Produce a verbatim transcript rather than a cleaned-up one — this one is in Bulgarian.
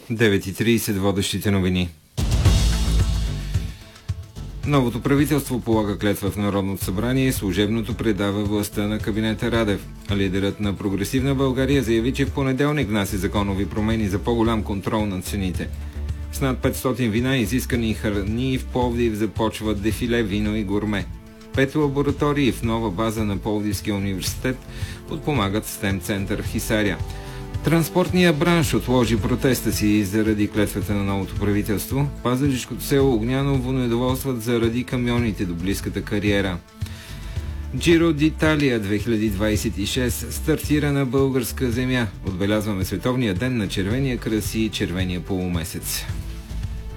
девет и тридесет водещите новини. Новото правителство полага клетва в Народното събрание и служебното предава властта на кабинета Радев. Лидерът на Прогресивна България заяви, че в понеделник внася законови промени за по-голям контрол на цените. С над петстотин вина, изискани храни в Пловдив започват дефиле вино и гурме. Пет лаборатории в нова база на Пловдивския университет подпомагат STEM център в Хисаря. Транспортният бранш отложи протеста си заради клетвата на новото правителство. Пазарджишкото село Огняново недоволстват заради камионите до близката кариера. Джиро д'Италия две хиляди двадесет и шест стартира на българска земя. Отбелязваме Световния ден на червения кръст и червения полумесец.